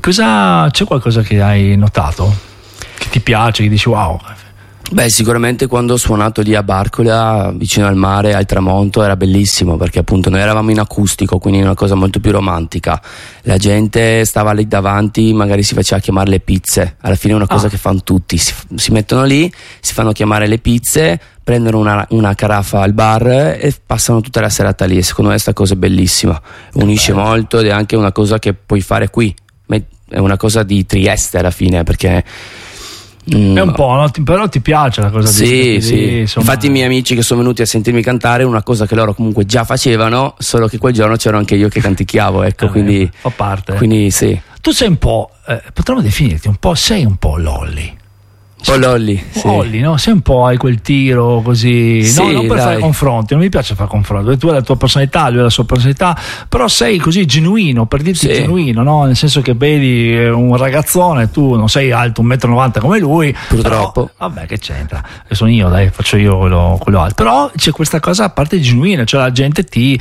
c'è qualcosa che hai notato? Che ti piace, che dici wow? Beh, sicuramente quando ho suonato lì a Barcola, vicino al mare, al tramonto, era bellissimo, perché appunto noi eravamo in acustico, quindi una cosa molto più romantica. La gente stava lì davanti, magari si faceva chiamare le pizze. Alla fine è una cosa che fanno tutti, si mettono lì, si fanno chiamare le pizze, prendono una caraffa al bar e passano tutta la serata lì. E secondo me questa cosa è bellissima, unisce molto, ed è anche una cosa che puoi fare qui. È una cosa di Trieste alla fine, perché è un po', no? Però ti piace la cosa sì. Infatti i miei amici che sono venuti a sentirmi cantare, una cosa che loro comunque già facevano, solo che quel giorno c'ero anche io che canticchiavo, ecco, quindi fa parte. Quindi sì. Tu sei un po', potremmo definirti un po', sei un po' Lolli. Un po' Lolli, sì. Lolli, no? Sei un po', hai quel tiro così, sì, no, non per fare confronti, non mi piace fare confronti, tu hai la tua personalità, lui ha la sua personalità, però sei così genuino, per dirti genuino, no? Nel senso che vedi un ragazzone, tu non sei alto 1,90 m come lui, purtroppo, però, vabbè, che c'entra, sono io, dai, faccio io quello alto, però c'è questa cosa a parte genuina, cioè la gente ti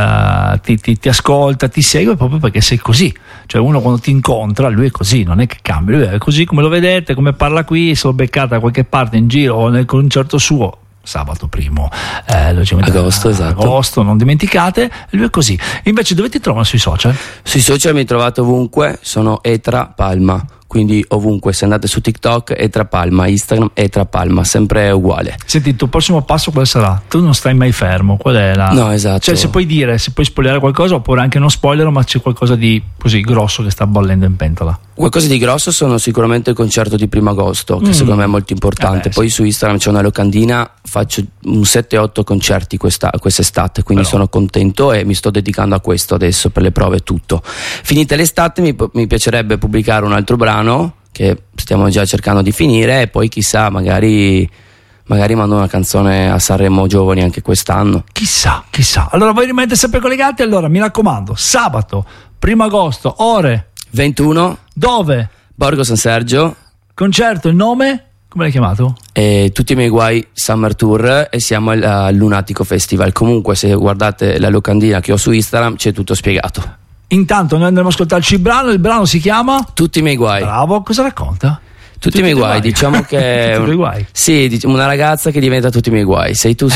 ascolta, ti segue proprio perché sei così, cioè uno quando ti incontra, lui è così, non è che cambia, lui è così come lo vedete, come parla qui, se l'ho beccata da qualche parte in giro o nel concerto suo sabato 1 agosto, esatto. Agosto, non dimenticate, lui è così. Invece dove ti trovano sui social? Sui social mi trovate ovunque, sono Etra Palma, quindi ovunque, se andate su TikTok Etra Palma, Instagram Etra Palma, sempre uguale. Senti, il tuo prossimo passo quale sarà? Tu non stai mai fermo, qual è la... No, esatto. Cioè se puoi spoilerare qualcosa, oppure anche non spoiler, ma c'è qualcosa di così grosso che sta bollendo in pentola? Qualcosa di grosso sono sicuramente il concerto di 1 agosto, che secondo me è molto importante. Poi su Instagram c'è una locandina, faccio un 7-8 concerti quest'estate, quindi sono contento e mi sto dedicando a questo adesso per le prove e tutto. Finite l'estate mi piacerebbe pubblicare un altro brano che stiamo già cercando di finire, e poi chissà, magari mando una canzone a Sanremo Giovani anche quest'anno. Chissà. Allora voi rimanete sempre collegati, allora mi raccomando, sabato 1 agosto, ore 21. Dove? Borgo San Sergio. Concerto, il nome? Come l'hai chiamato? Tutti i miei guai Summer Tour, e siamo al Lunatico Festival. Comunque se guardate la locandina che ho su Instagram c'è tutto spiegato. Intanto noi andremo a ascoltarci il brano si chiama? Tutti i miei guai. Bravo, cosa racconta? Tutti i miei guai, diciamo che tutti i guai. Sì, una ragazza che diventa tutti i miei guai. Sei tu,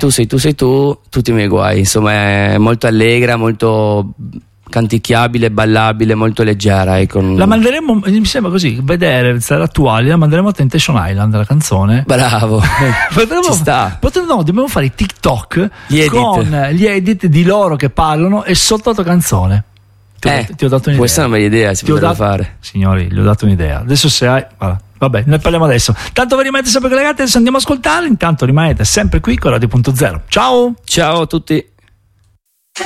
tutti i miei guai. Insomma è molto allegra, molto canticchiabile, ballabile, molto leggera. La manderemo, mi sembra così, vedere, sarà attuale, la manderemo a Temptation Island, la canzone. Bravo. Ci sta. Dobbiamo fare i TikTok con gli edit di loro che parlano e sotto canzone. Ti ho dato un'idea. Questa è una bella idea, si potrebbe fare. Signori, gli ho dato un'idea. Adesso se hai... Vabbè, ne parliamo adesso. Tanto vi rimanete sempre collegati, adesso andiamo a ascoltare. Intanto rimanete sempre qui con Radio.0. Ciao! Ciao a tutti!